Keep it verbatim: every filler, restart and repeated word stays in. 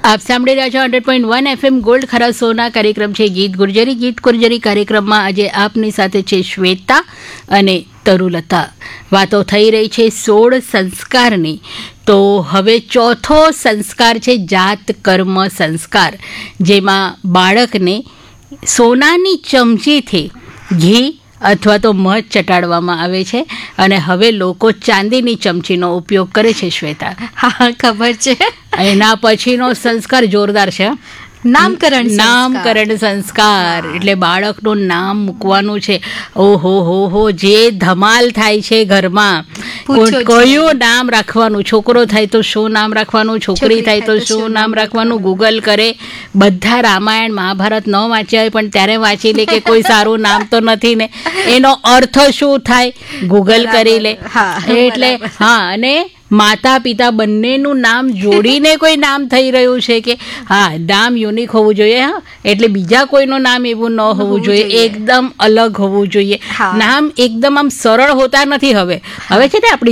આપ સાંભળી રહ્યા છો hundred point one FM gold ખરા સોના કાર્યક્રમ છે ગીત ગુર્જરી. ગીત ગુર્જરી કાર્યક્રમમાં આજે આપની સાથે છે શ્વેતા અને તરુલતા. વાતો થઈ રહી છે સોળ સંસ્કારની. તો હવે ચોથો સંસ્કાર છે જાત કર્મ સંસ્કાર, જેમાં બાળકને સોનાની ચમચીથી ઘી અથવા તો મધ ચટાડવામાં આવે છે અને હવે લોકો ચાંદીની ચમચીનો ઉપયોગ કરે છે. શ્વેતા, હા ખબર છે. એના પછીનો સંસ્કાર જોરદાર છે, નામકરણ નામકરણ સંસ્કાર. એટલે બાળકનું નામ મૂકવાનું છે. ઓહો હો હો જે ધમાલ થાય છે ઘરમાં. કયું નામ રાખવાનું, છોકરો થાય તો શું નામ રાખવાનું, છોકરી થાય તો શું નામ રાખવાનું, ગૂગલ કરે. બધા રામાયણ મહાભારત ન વાંચ્યા હોય પણ ત્યારે વાંચી લે કે કોઈ સારું નામ તો નથી ને, એનો અર્થ શું થાય ગૂગલ કરી લે. એટલે હા, અને માતા પિતા બંનેનું નામ જોડીને કોઈ નામ થઈ રહ્યું છે કે હા, નામ યુનિક હોવું જોઈએ. હા, એટલે બીજા કોઈનું નામ એવું ન હોવું જોઈએ, એકદમ અલગ હોવું જોઈએ. નામ એકદમ આમ સરળ હોતા નથી. હવે હવે છે ને આપણી